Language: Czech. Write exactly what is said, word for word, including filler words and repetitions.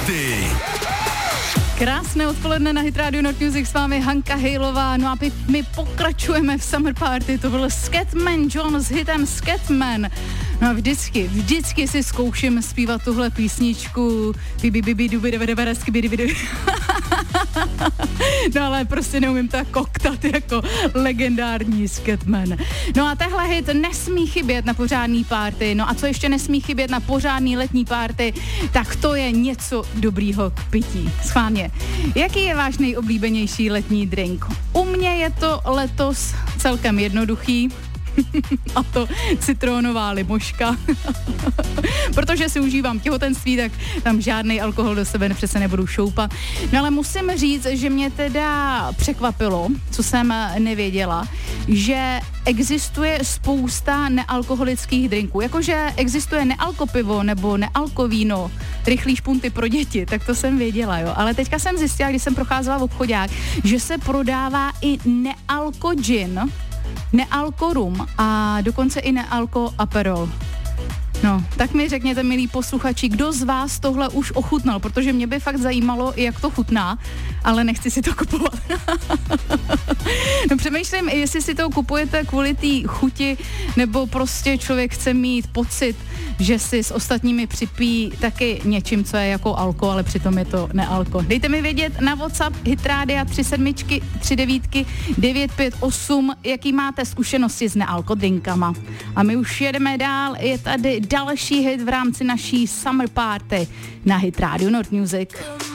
Ty. Krásné odpoledne na Hit Radio Nord Music, s vámi Hanka Hejlová. No a my pokračujeme v Summer Party, to byl Scatman John s hitem Scatman. No a vždycky, vždycky si zkouším zpívat tuhle písničku. Bibi bibi dubi debe debe resky bibi bibi. No ale prostě neumím tak koktat jako legendární Scatman. No a tehle hit nesmí chybět na pořádný party. No a co ještě nesmí chybět na pořádný letní party, tak to je něco dobrýho k pití. Schválně. Jaký je váš nejoblíbenější letní drink? U mě je to letos celkem jednoduchý. A to citronová limoška. Protože si užívám těhotenství, tak tam žádný alkohol do sebe přece nebudu šoupat. No ale musím říct, že mě teda překvapilo, co jsem nevěděla, že existuje spousta nealkoholických drinků. Jakože existuje nealkopivo nebo nealkovíno, rychlý špunty pro děti, tak to jsem věděla, jo. Ale teďka jsem zjistila, když jsem procházela v obchodák, že se prodává i nealko gin, nealko rum a dokonce i nealko aperol. No, tak mi řekněte, milí posluchači, kdo z vás tohle už ochutnal, protože mě by fakt zajímalo, jak to chutná, ale nechci si to kupovat. No přemýšlím, jestli si to kupujete kvůli té chuti, nebo prostě člověk chce mít pocit, že si s ostatními připí taky něčím, co je jako alko, ale přitom je to nealko. Dejte mi vědět na WhatsApp Hitrádia tři sedm tři devět devět pět osm, jaký máte zkušenosti s nealko drinkama. A my už jedeme dál, je tady další hit v rámci naší Summer Party na Hit Radio Nord Music.